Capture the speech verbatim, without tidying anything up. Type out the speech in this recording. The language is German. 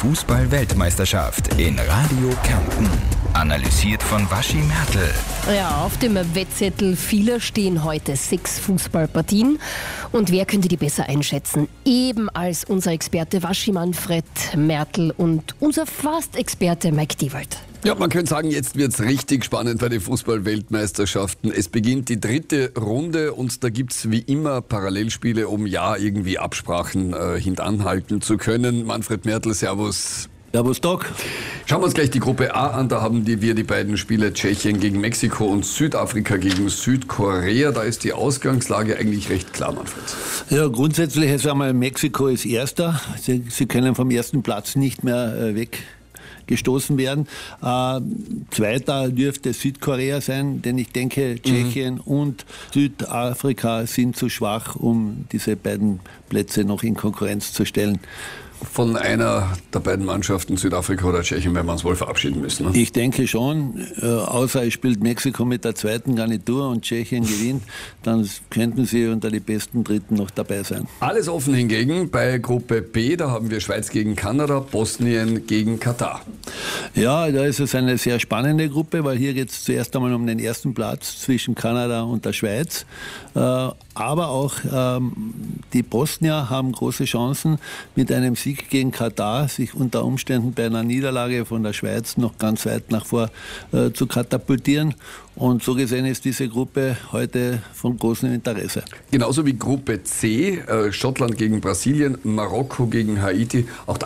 Fußball-Weltmeisterschaft in Radio Kärnten. Analysiert von Waschi Mertl. Ja, auf dem Wettzettel vieler stehen heute sechs Fußballpartien. Und wer könnte die besser einschätzen? Eben als unser Experte Waschi Manfred Mertl und unser Fast-Experte Mike Dewald. Ja, man könnte sagen, jetzt wird's richtig spannend bei den Fußball-Weltmeisterschaften. Es beginnt die dritte Runde und da gibt's wie immer Parallelspiele, um ja irgendwie Absprachen äh, hintanhalten zu können. Manfred Mertl, servus. Servus, Doc. Schauen wir uns gleich die Gruppe A an. Da haben die, wir die beiden Spiele Tschechien gegen Mexiko und Südafrika gegen Südkorea. Da ist die Ausgangslage eigentlich recht klar, Manfred. Ja, grundsätzlich ist einmal Mexiko ist Erster. Sie, sie können vom ersten Platz nicht mehr äh, weg. gestoßen werden. Äh, zweiter dürfte Südkorea sein, denn ich denke, Tschechien mhm. und Südafrika sind zu schwach, um diese beiden Plätze noch in Konkurrenz zu stellen. Von einer der beiden Mannschaften, Südafrika oder Tschechien, werden wir uns wohl verabschieden müssen. Ne? Ich denke schon, äh, außer es spielt Mexiko mit der zweiten Garnitur und Tschechien gewinnt, dann könnten sie unter die besten Dritten noch dabei sein. Alles offen hingegen bei Gruppe B, da haben wir Schweiz gegen Kanada, Bosnien gegen Katar. Ja, da ist es eine sehr spannende Gruppe, weil hier geht es zuerst einmal um den ersten Platz zwischen Kanada und der Schweiz. Äh, aber auch ähm, die Bosnier haben große Chancen, mit einem Sieg gegen Katar sich unter Umständen bei einer Niederlage von der Schweiz noch ganz weit nach vor äh, zu katapultieren. Und so gesehen ist diese Gruppe heute von großem Interesse. Genauso wie Gruppe C, äh, Schottland gegen Brasilien, Marokko gegen Haiti. Auch